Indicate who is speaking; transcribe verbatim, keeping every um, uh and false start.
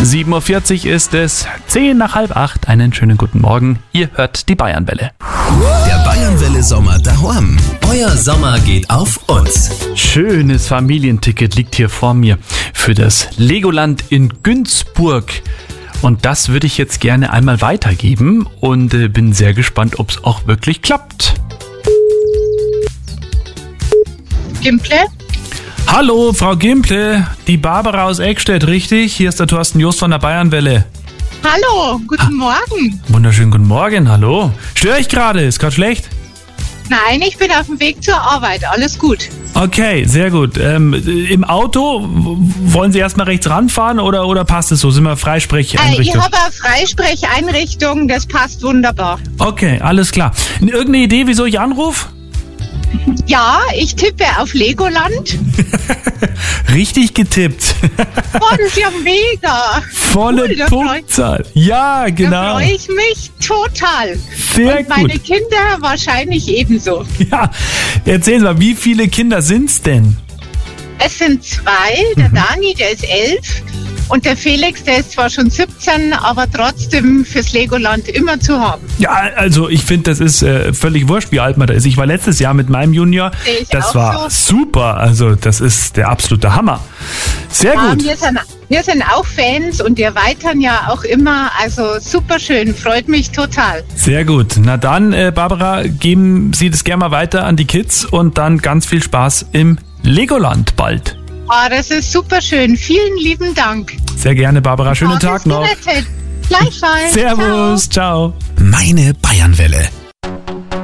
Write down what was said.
Speaker 1: sieben Uhr vierzig ist es, zehn nach halb acht. Einen schönen guten Morgen. Ihr hört die Bayernwelle.
Speaker 2: Der Bayernwelle Sommer daheim. Euer Sommer geht auf uns.
Speaker 1: Schönes Familienticket liegt hier vor mir für das Legoland in Günzburg. Und das würde ich jetzt gerne einmal weitergeben und äh, bin sehr gespannt, ob es auch wirklich klappt.
Speaker 3: Gimple?
Speaker 1: Hallo, Frau Gimple, die Barbara aus Eckstedt, richtig? Hier ist der Thorsten Jost von der Bayernwelle.
Speaker 3: Hallo, guten ha. Morgen.
Speaker 1: Wunderschönen guten Morgen, hallo. Störe ich gerade? Ist gerade schlecht?
Speaker 3: Nein, ich bin auf dem Weg zur Arbeit, alles gut.
Speaker 1: Okay, sehr gut. Ähm, Im Auto, wollen Sie erstmal rechts ranfahren oder, oder passt es so? Sind wir Freisprecheinrichtung?
Speaker 3: Äh, ich habe eine Freisprecheinrichtung, das passt wunderbar.
Speaker 1: Okay, alles klar. Irgendeine Idee, wieso ich anrufe?
Speaker 3: Ja, ich tippe auf Legoland.
Speaker 1: Richtig getippt.
Speaker 3: Oh, das ist ja mega.
Speaker 1: Volle
Speaker 3: cool,
Speaker 1: Punktzahl. Ja, genau.
Speaker 3: Da freue ich mich total.
Speaker 1: Sehr
Speaker 3: Und meine
Speaker 1: gut.
Speaker 3: Kinder wahrscheinlich ebenso.
Speaker 1: Ja, erzählen Sie mal, wie viele Kinder sind's denn?
Speaker 3: Es sind zwei. Der mhm. Dani, der ist elf. Und der Felix, der ist zwar schon siebzehn, aber trotzdem fürs Legoland immer zu haben.
Speaker 1: Ja, also ich finde, das ist äh, völlig wurscht, wie alt man da ist. Ich war letztes Jahr mit meinem Junior.
Speaker 3: Ich
Speaker 1: das
Speaker 3: auch
Speaker 1: war
Speaker 3: so.
Speaker 1: super. Also das ist der absolute Hammer. Sehr
Speaker 3: ja,
Speaker 1: gut.
Speaker 3: Wir sind, wir sind auch Fans und wir erweitern ja auch immer. Also super schön, freut mich total.
Speaker 1: Sehr gut. Na dann, äh, Barbara, geben Sie das gerne mal weiter an die Kids und dann ganz viel Spaß im Legoland bald.
Speaker 3: Ah, das ist super schön. Vielen lieben Dank.
Speaker 1: Sehr gerne, Barbara. Schönen
Speaker 3: Oh,
Speaker 1: Tag noch.
Speaker 3: Gleichfalls.
Speaker 1: Servus. Ciao.
Speaker 2: Meine Bayernwelle.